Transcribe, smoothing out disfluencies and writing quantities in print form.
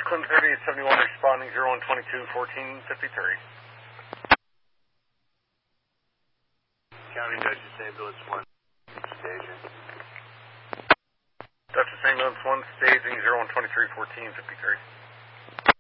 Clinton 3871 responding 0122-1453. County Dutchess Ambulance 1, staging. Dutchess Ambulance 1, staging 0123-1453.